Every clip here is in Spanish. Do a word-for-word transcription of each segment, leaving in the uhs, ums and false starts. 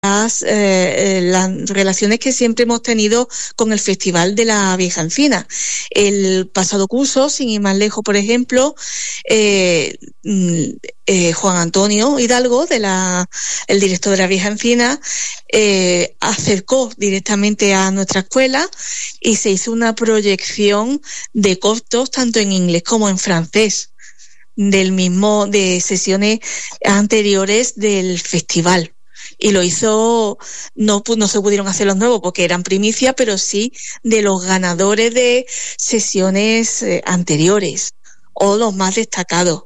Las, eh, las relaciones que siempre hemos tenido con el Festival de la Vieja Encina. El pasado curso, sin ir más lejos, por ejemplo, eh, eh, Juan Antonio Hidalgo, de la, el director de la Vieja Encina, eh, acercó directamente a nuestra escuela y se hizo una proyección de cortos tanto en inglés como en francés del mismo, de sesiones anteriores del festival. Y lo hizo, no, no se pudieron hacer los nuevos porque eran primicia, pero sí de los ganadores de sesiones eh, anteriores o los más destacados.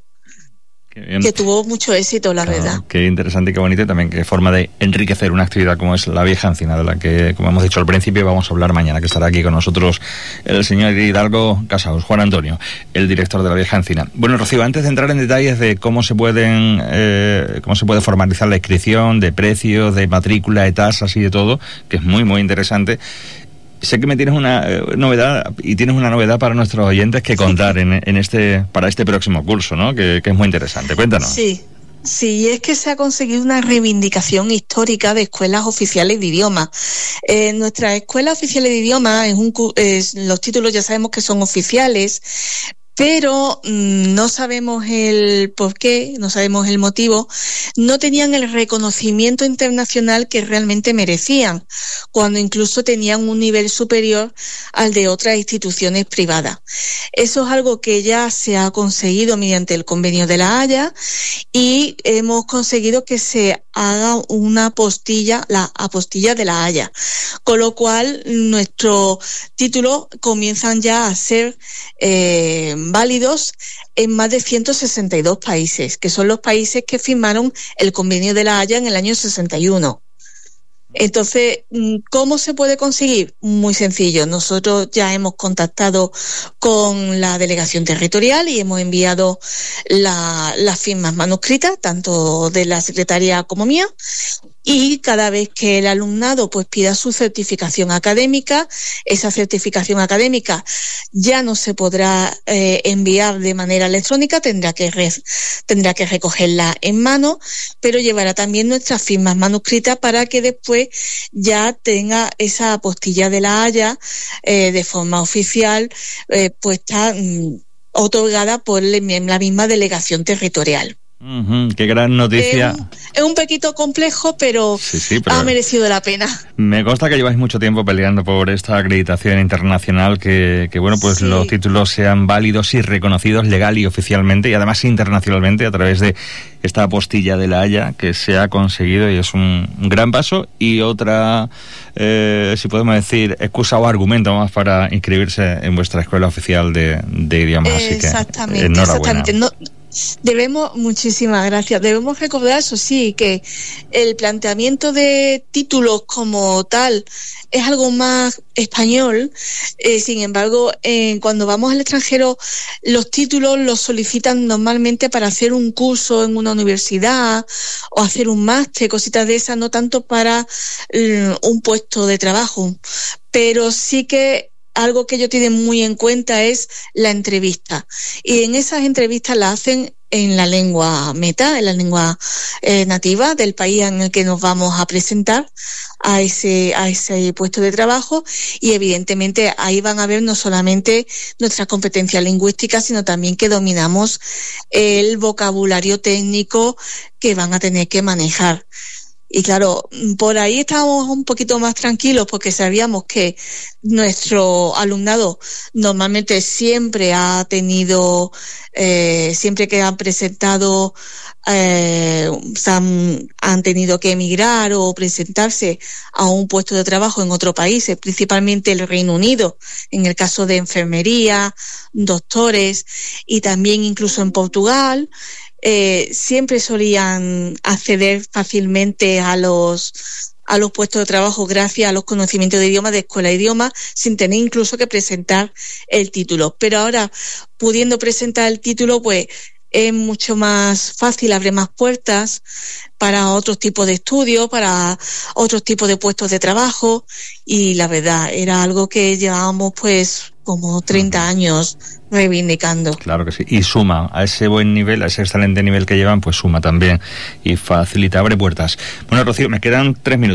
Que tuvo mucho éxito, la claro, verdad. Qué interesante y qué bonito, y también qué forma de enriquecer una actividad como es la Vieja Encina, de la que, como hemos dicho al principio, vamos a hablar mañana, que estará aquí con nosotros el señor Hidalgo Casaus, Juan Antonio, el director de la Vieja Encina. Bueno, Rocío, antes de entrar en detalles de cómo se pueden, eh, cómo se puede formalizar la inscripción, de precios, de matrícula, de tasas y de todo, que es muy, muy interesante. Sé que me tienes una eh, novedad y tienes una novedad para nuestros oyentes que contar en, en este para este próximo curso, ¿no? Que, que es muy interesante. Cuéntanos. Sí. Sí, es que se ha conseguido una reivindicación histórica de escuelas oficiales de idioma. Eh, nuestra escuela oficiales de idioma, es un, es, los títulos ya sabemos que son oficiales, pero mmm, no sabemos el por qué, no sabemos el motivo, no tenían el reconocimiento internacional que realmente merecían, cuando incluso tenían un nivel superior al de otras instituciones privadas. Eso es algo que ya se ha conseguido mediante el convenio de La Haya y hemos conseguido que se haga una apostilla, la apostilla de La Haya, con lo cual nuestros títulos comienzan ya a ser eh, válidos en más de ciento sesenta y dos países, que son los países que firmaron el convenio de La Haya en el año sesenta y uno. Entonces, ¿cómo se puede conseguir? Muy sencillo. Nosotros ya hemos contactado con la delegación territorial y hemos enviado la, las firmas manuscritas, tanto de la secretaria como mía, y cada vez que el alumnado pues pida su certificación académica, esa certificación académica ya no se podrá eh, enviar de manera electrónica, tendrá que re, tendrá que recogerla en mano, pero llevará también nuestras firmas manuscritas para que después ya tenga esa apostilla de La Haya eh, de forma oficial eh, puesta mm, otorgada por la misma delegación territorial. Uh-huh, qué gran noticia. Es un, es un poquito complejo, pero, sí, sí, pero ha merecido la pena. Me consta que lleváis mucho tiempo peleando por esta acreditación internacional, que, que bueno, pues sí, los títulos sean válidos y reconocidos legal y oficialmente, y además internacionalmente a través de esta apostilla de La Haya que se ha conseguido, y es un, un gran paso y otra, eh, si podemos decir, excusa o argumento más para inscribirse en vuestra escuela oficial de, de idiomas. Así que exactamente, enhorabuena. Exactamente. No, Debemos, muchísimas gracias, debemos recordar, eso sí, que el planteamiento de títulos como tal es algo más español, eh, sin embargo, eh, cuando vamos al extranjero, los títulos los solicitan normalmente para hacer un curso en una universidad o hacer un máster, cositas de esas, no tanto para eh, un puesto de trabajo, pero sí que algo que ellos tienen muy en cuenta es la entrevista. Y en esas entrevistas la hacen en la lengua meta, en la lengua eh, nativa del país en el que nos vamos a presentar a ese, a ese puesto de trabajo, y evidentemente ahí van a ver no solamente nuestras competencias lingüísticas, sino también que dominamos el vocabulario técnico que van a tener que manejar. Y claro, por ahí estábamos un poquito más tranquilos porque sabíamos que nuestro alumnado normalmente siempre ha tenido, eh, siempre que han presentado, eh, han, han tenido que emigrar o presentarse a un puesto de trabajo en otro país, principalmente el Reino Unido, en el caso de enfermería, doctores, y también incluso en Portugal. Eh, siempre solían acceder fácilmente a los a los puestos de trabajo gracias a los conocimientos de idioma de escuela de idiomas, sin tener incluso que presentar el título. Pero ahora, pudiendo presentar el título, pues es mucho más fácil, abre más puertas para otros tipos de estudios, para otros tipos de puestos de trabajo, y la verdad era algo que llevábamos pues como treinta años reivindicando. Claro que sí, y suma a ese buen nivel, a ese excelente nivel que llevan, pues suma también y facilita, abre puertas. Bueno, Rocío, me quedan tres minutos.